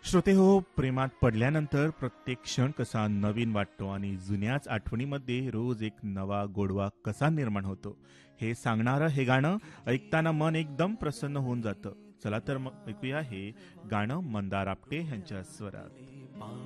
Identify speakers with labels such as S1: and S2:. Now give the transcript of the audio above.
S1: श्रोते हो, प्रेमात पडल्यानंतर प्रत्येक क्षण कसा नवीन वाटतो आणि जुन्याच आठवणीमध्ये रोज एक नवा गोडवा कसा निर्माण होतो हे सांगणारं हे गाणं ऐकताना मन एकदम प्रसन्न होऊन जातं. चला तर मग ऐकूया हे गाणं मंदार आपटे यांच्या स्वरात.